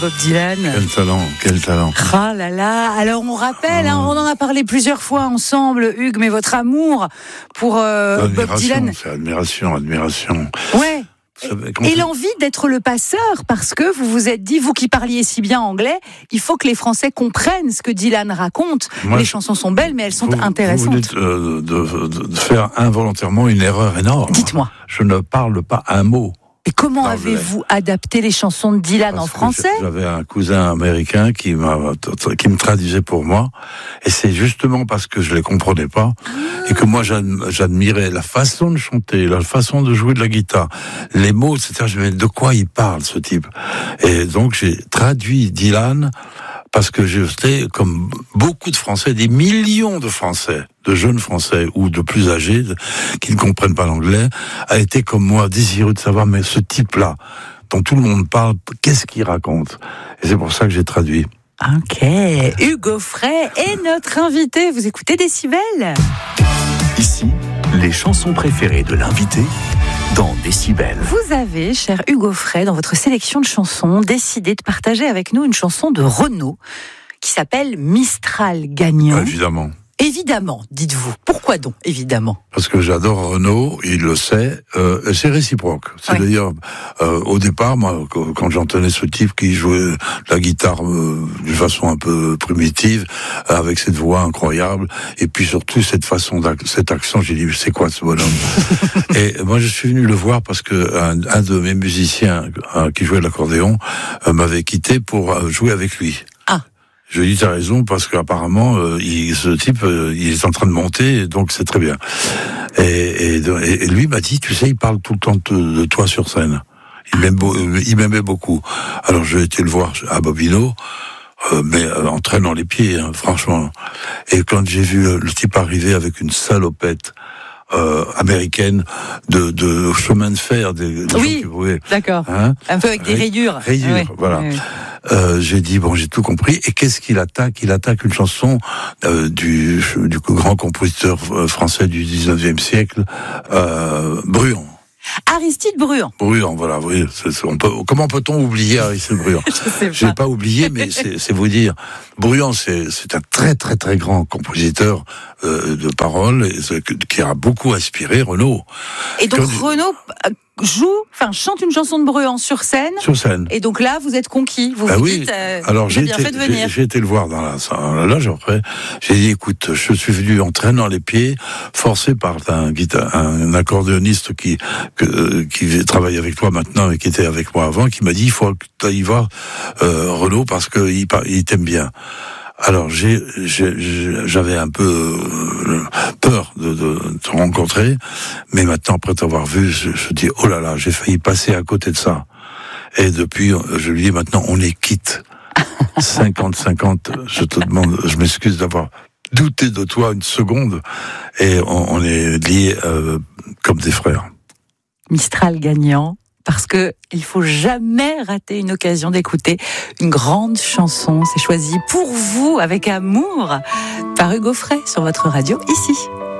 Bob Dylan. Quel talent. Ah là là. Alors on rappelle, on en a parlé plusieurs fois ensemble, Hugues, mais votre amour pour Bob Dylan. C'est admiration. Ouais. Et l'envie d'être le passeur, parce que vous vous êtes dit, vous qui parliez si bien anglais, il faut que les Français comprennent ce que Dylan raconte. Les chansons sont belles, mais elles sont intéressantes. Vous venez de faire involontairement une erreur énorme. Dites-moi. Je ne parle pas un mot. Et comment avez-vous adapté les chansons de Dylan en français ? J'avais un cousin américain qui me traduisait pour moi, et c'est justement parce que je les comprenais pas et que moi j'admirais la façon de chanter, la façon de jouer de la guitare, les mots, etc. Je me disais, de quoi il parle ce type ? Et donc j'ai traduit Dylan. Parce que j'étais, comme beaucoup de Français, des millions de Français, de jeunes Français ou de plus âgés, qui ne comprennent pas l'anglais, a été comme moi désireux de savoir, mais ce type-là, dont tout le monde parle, qu'est-ce qu'il raconte ? Et c'est pour ça que j'ai traduit. Ok, Hugues Aufray est notre invité. Vous écoutez Décibel ? Ici, les chansons préférées de l'invité dans Décibel. Vous avez, cher Hugues Aufray, dans votre sélection de chansons, décidé de partager avec nous une chanson de Renaud qui s'appelle Mistral gagnant. Évidemment. Évidemment, dites-vous. Pourquoi donc, évidemment ? Parce que j'adore Renaud, il le sait, c'est réciproque. C'est d'ailleurs, au départ, moi, quand j'entendais ce type qui jouait la guitare d'une façon un peu primitive, avec cette voix incroyable, et puis surtout cette façon, cet accent, j'ai dit, c'est quoi ce bonhomme ? Et moi, je suis venu le voir parce que un de mes musiciens qui jouait de l'accordéon m'avait quitté pour jouer avec lui. Je lui dis, t'as raison, parce qu'apparemment, ce type, il est en train de monter, donc c'est très bien. Et lui m'a dit, tu sais, il parle tout le temps de toi sur scène. Il m'aimait beaucoup. Alors, j'ai été le voir à Bobino, mais en traînant les pieds, franchement. Et quand j'ai vu le type arriver avec une salopette, américaine de chemin de fer, des gens qui voulaient, d'accord. Un peu avec des rayures. Voilà. J'ai dit j'ai tout compris. Et qu'est-ce qu'il attaque ? Il attaque une chanson du grand compositeur français du 19e siècle, Bruant. Aristide Bruant. Bruant, voilà, oui. Comment peut-on oublier Aristide Bruant ? Je n'ai pas oublié, mais c'est vous dire. Bruant, c'est un très très très grand compositeur de paroles qui a beaucoup inspiré Renaud. Et donc Renaud chante une chanson de Bruant sur scène. Sur scène. Et donc là, vous êtes conquis. Vous dites, alors j'ai bien fait de venir. J'ai été le voir dans la loge après. J'ai dit, écoute, je suis venu en traînant les pieds, forcé par un accordéoniste qui travaille avec toi maintenant et qui était avec moi avant, qui m'a dit, il faut que tu y vas, Renaud, parce qu'il t'aime bien. Alors j'avais un peu peur de te rencontrer, mais maintenant après t'avoir vu, je dis oh là là, j'ai failli passer à côté de ça. Et depuis, je lui dis maintenant on est quitte. 50-50, je te demande, je m'excuse d'avoir douté de toi une seconde, et on est liés comme des frères. Mistral gagnant. Parce que il faut jamais rater une occasion d'écouter une grande chanson. C'est choisi pour vous avec amour par Hugues Aufray sur votre radio ici.